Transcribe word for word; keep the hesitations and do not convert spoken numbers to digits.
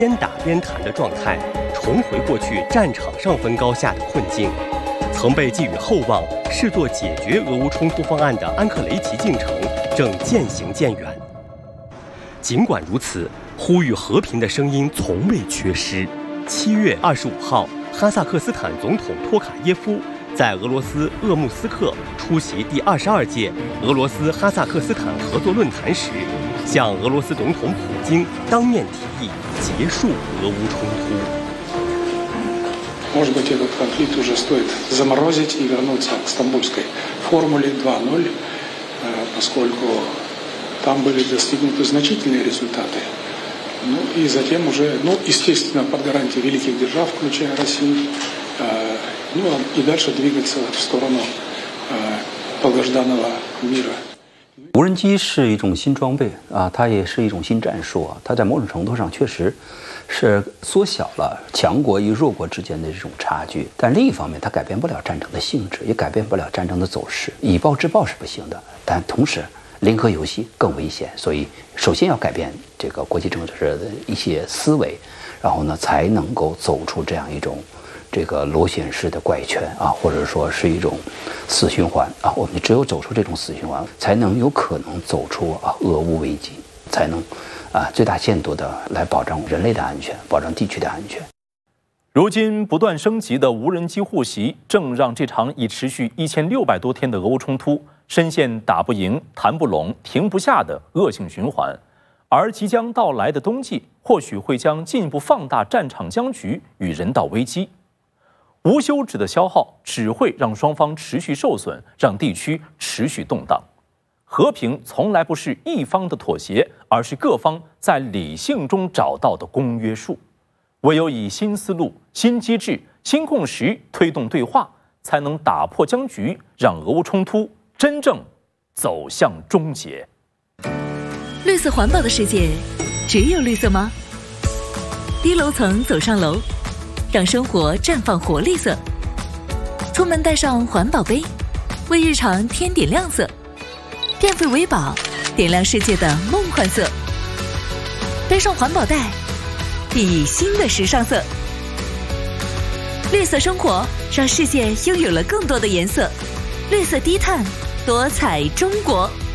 边打边谈的状态，重回过去战场上分高下的困境。曾被寄予厚望、视作解决俄乌冲突方案的安克雷奇进程正渐行渐远。尽管如此，呼吁和平的声音从未缺失。七月二十五号，哈萨克斯坦总统托卡耶夫在俄罗斯鄂木斯克出席第二十二届俄罗斯哈萨克斯坦合作论坛时，向俄罗斯总统普京当面提议结束俄乌冲突。 Может быть, этот конфликт уже стоит заморозить и вернуться к стамбульской формуле два ноль, поскольку там были достигнуты значительные результаты. Ну и затем уже, ну, естественно, под гарантией великих держав, включая Россию, ну и дальше двигаться в сторону долгожданного мира. 无人机是一种新装备啊，它也是一种新战术啊，它在某种程度上确实是缩小了强国与弱国之间的这种差距，但另一方面，它改变不了战争的性质，也改变不了战争的走势。以暴制暴是不行的，但同时零和游戏更危险，所以首先要改变这个国际政治的一些思维，然后呢，才能够走出这样一种这个螺旋式的怪圈啊，或者说是一种死循环啊。我们只有走出这种死循环，才能有可能走出啊俄乌危机，才能啊最大限度的来保障人类的安全，保障地区的安全。 如今不断升级的无人机护袭，正让这场已持续一千六百多天的俄乌冲突深陷打不赢、谈不拢、停不下的恶性循环。而即将到来的冬季，或许会将进一步放大战场僵局与人道危机。无休止的消耗只会让双方持续受损，让地区持续动荡。和平从来不是一方的妥协，而是各方在理性中找到的公约数。唯有以新思路、新机制、新共识推动对话，才能打破僵局，让俄乌冲突真正走向终结。 绿色环保的世界，只有绿色吗？低楼层走上楼，让生活绽放活力色。出门带上环保杯，为日常添点亮色。电费为宝，点亮世界的梦幻色。背上环保袋，熠熠新的时尚色。绿色生活，让世界拥有了更多的颜色。绿色低碳，多彩中国。